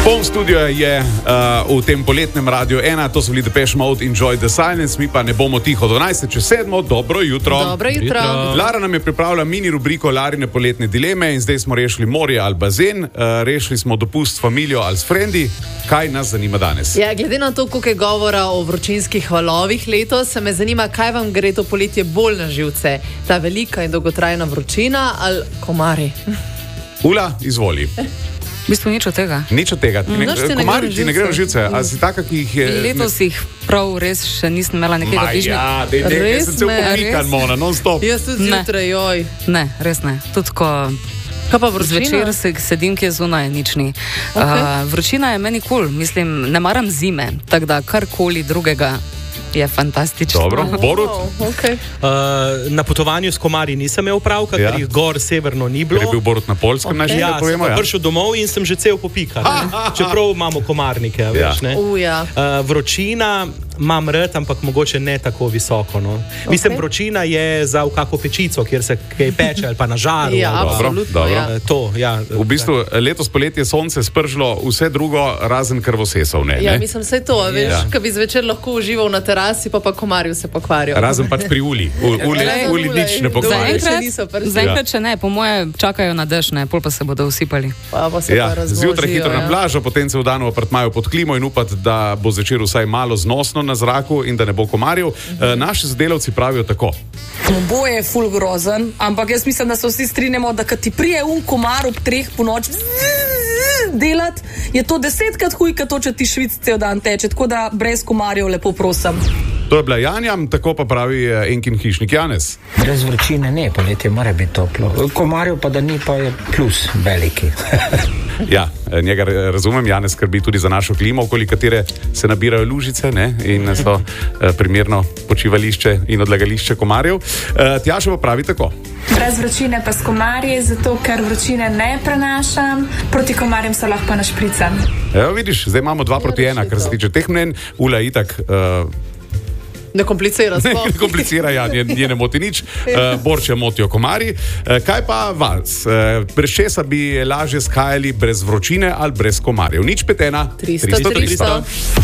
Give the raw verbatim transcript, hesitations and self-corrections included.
Poln studio je uh, v tem poletnem Radiu ena, to so bili Depeche Mode, Enjoy the Silence, mi pa ne bomo tiho. dvanajst čez sedmo, dobro jutro. Dobro jutro. jutro. Lara nam je pripravila mini rubriko Larine poletne dileme in zdaj smo rešili morje ali bazen, uh, rešili smo dopust s familijo ali s frendi. Kaj nas zanima danes? Ja, glede na to, koliko je govora o vročinskih valovih letos, se me zanima, kaj vam gre to poletje bolj na živce. Ta velika in dolgotrajna vročina ali komari? Ula, izvoli. V bistvu nič od tega. Nič od tega. Mm, ne, komari ti ne gre na živce. A si taka, ki jih je... Letos ne... jih prav res še nisem imela nekega bližnjega. Ja, dej, dej, res sem cel popikan, mona, non stop. Jaz tudi zjutraj, joj. Ne, res ne. Tudi ko... Kaj pa vročina? Zvečer se sedim, ki je zunaj, nič ni. Okay. Uh, vročina je meni kul, cool. Mislim, ne maram zime, tako da karkoli drugega je fantastično. Dobro, Borut? Oh, okay. uh, na potovanju s komarji nisem imel pravka, ja. Ker jih gor severno ni bilo. Ker je bil Borut na Poljskem, okay. Ja, povemo, sem ja. prišel domov in sem že cel popikan. Čeprav imamo komarnike, ja. Veš, ne? Uh, ja. uh, vročina imam rad, ampak mogoče ne tako visoko. No? Okay. Mislim, vročina je za v kako pečico, kjer se kaj peče ali pa na žaru. Ja, absolutno. Dobro. Ja. To, ja. V bistvu letos poletje sonce spržilo vse drugo, razen krvosesov. Ne, ja, ne? mislim, vse to, veš, ja. Kad bi zvečer lahko užival na terasi, pa pa komarju se pokvarijo. Razen pač pri uli. U, uli, ja, uli nič ne pokvarijo. Zaenkrat še ne, po moje čakajo na dež, ne, pol pa se bodo usipali. Pa, pa se ja, pa razmožijo. Zjutraj hitro ja. Na plažo, potem se v danu apartmaju pod klimo in upati, da bo zvečer vsaj malo znosno na zraku in da ne bo komarjev. Uh-huh. Naši sodelavci pravijo tako. Oboje je ful grozen, ampak jaz mislim, da se vsi strinjamo, da kad ti prije un komar ob treh po noč delat, je to desetkrat huj, kad to, če ti švic cel dan teče, tako da brez komarjev lepo prosim. To je bila Janja, tako pa pravi Enkin hišnik Janez. Brez vročine ne, poletje mora biti toplo. Komarjev pa da ni, pa je plus veliki. Ja, njega razumem, Janez skrbi tudi za našo klimo, okoli katere se nabirajo lužice, ne, in so eh, primerno počivališče in odlagališče komarjev. Eh, Tjaša pa pravi tako. Brez vročine pa s komarji, zato ker vročine ne prenašam, proti komarjem se lahko našpricam. Evo vidiš, zdaj imamo dva proti ena, kar se tiče teh mnen. Ula itak... Uh, Ne komplicira se. Ne komplicira, ja, nje, nje ne moti nič. Uh, Borče motijo komarji. Uh, kaj pa vas? Uh, brez česa bi lažje skajali brez vročine ali brez komarjev? Nič petena. tristo, tristo.